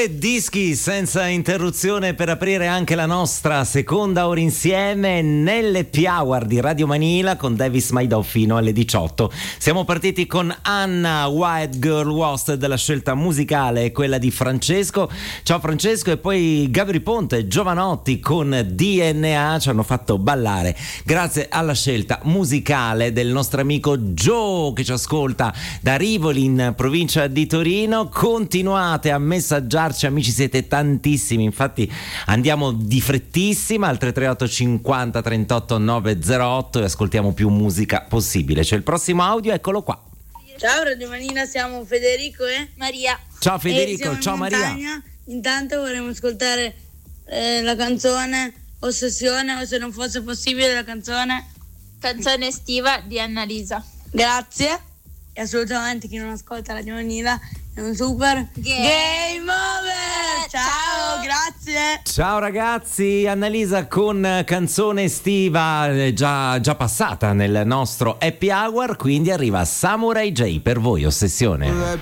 Due dischi senza interruzione per aprire anche la nostra seconda ora insieme nell'Happy Hour di Radio Manila con Davis Maidò fino alle 18. Siamo partiti con Anna, White Girl Was, della scelta musicale, quella di Francesco. Ciao Francesco. E poi Gabri Ponte e Giovanotti con DNA ci hanno fatto ballare grazie alla scelta musicale del nostro amico Joe che ci ascolta da Rivoli in provincia di Torino. Continuate a messaggiarci, amici, siete tantissimi, infatti andiamo di frettissima al 338 50 38 908 e ascoltiamo più musica possibile. C'è il prossimo audio, eccolo qua. Ciao Radio Manila, siamo Federico e Maria. Ciao Federico, ciao Maria. Intanto vorremmo ascoltare la canzone Ossessione, o se non fosse possibile la canzone Estiva di Annalisa. Grazie. E assolutamente chi non ascolta Radio Manila è un super game over. Ciao, grazie. Ciao ragazzi, Annalisa con canzone estiva già passata nel nostro Happy Hour, quindi arriva Samurai J per voi, Ossessione.